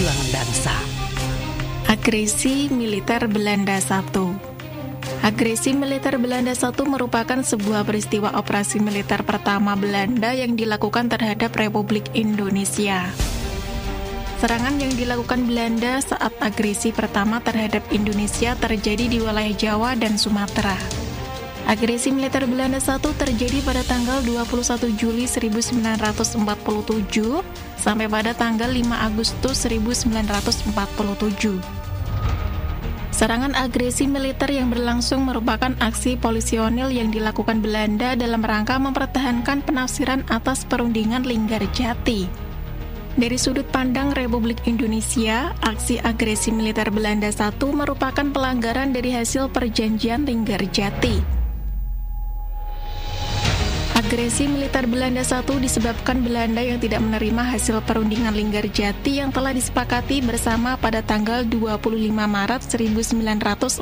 perjuangan bangsa. Agresi militer Belanda I. Agresi militer Belanda I merupakan sebuah peristiwa operasi militer pertama Belanda yang dilakukan terhadap Republik Indonesia. Serangan yang dilakukan Belanda saat agresi pertama terhadap Indonesia terjadi di wilayah Jawa dan Sumatera. Agresi militer Belanda I terjadi pada tanggal 21 Juli 1947 sampai pada tanggal 5 Agustus 1947. Serangan agresi militer yang berlangsung merupakan aksi polisionil yang dilakukan Belanda dalam rangka mempertahankan penafsiran atas perundingan Linggarjati. Dari sudut pandang Republik Indonesia, aksi agresi militer Belanda I merupakan pelanggaran dari hasil perjanjian Linggarjati. Agresi militer Belanda I disebabkan Belanda yang tidak menerima hasil perundingan Linggarjati yang telah disepakati bersama pada tanggal 25 Maret 1947.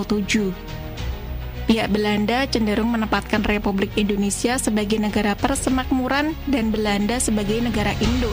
Pihak Belanda cenderung menempatkan Republik Indonesia sebagai negara persemakmuran dan Belanda sebagai negara induk.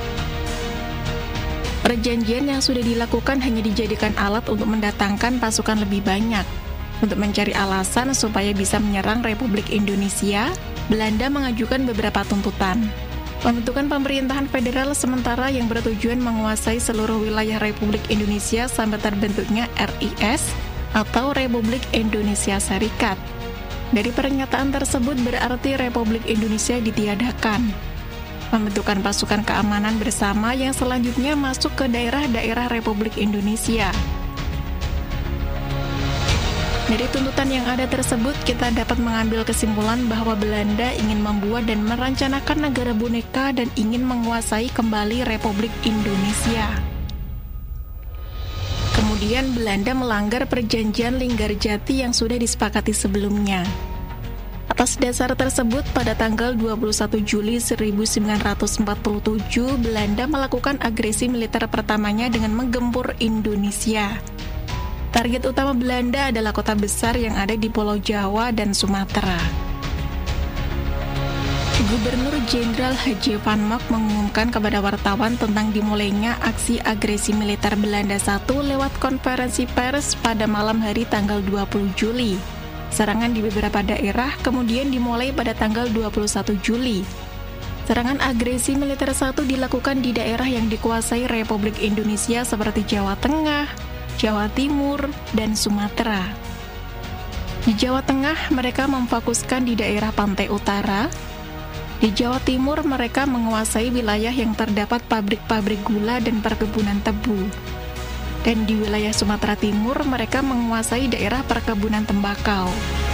Perjanjian yang sudah dilakukan hanya dijadikan alat untuk mendatangkan pasukan lebih banyak. Untuk mencari alasan supaya bisa menyerang Republik Indonesia, Belanda mengajukan beberapa tuntutan. Pembentukan pemerintahan federal sementara yang bertujuan menguasai seluruh wilayah Republik Indonesia sampai terbentuknya RIS atau Republik Indonesia Serikat. Dari pernyataan tersebut berarti Republik Indonesia ditiadakan. Pembentukan pasukan keamanan bersama yang selanjutnya masuk ke daerah-daerah Republik Indonesia. Dari tuntutan yang ada tersebut, kita dapat mengambil kesimpulan bahwa Belanda ingin membuat dan merancanakan negara boneka dan ingin menguasai kembali Republik Indonesia. Kemudian Belanda melanggar perjanjian Linggarjati yang sudah disepakati sebelumnya. Atas dasar tersebut, pada tanggal 21 Juli 1947, Belanda melakukan agresi militer pertamanya dengan menggempur Indonesia. Target utama Belanda adalah kota besar yang ada di Pulau Jawa dan Sumatera. Gubernur Jenderal H.J. Van Mock mengumumkan kepada wartawan tentang dimulainya aksi agresi militer Belanda I lewat konferensi pers pada malam hari tanggal 20 Juli. Serangan di beberapa daerah kemudian dimulai pada tanggal 21 Juli. Serangan agresi militer I dilakukan di daerah yang dikuasai Republik Indonesia seperti Jawa Tengah, Jawa Timur, dan Sumatera. Di Jawa Tengah, mereka memfokuskan di daerah pantai utara. Di Jawa Timur, mereka menguasai wilayah yang terdapat pabrik-pabrik gula dan perkebunan tebu. Dan di wilayah Sumatera Timur, mereka menguasai daerah perkebunan tembakau.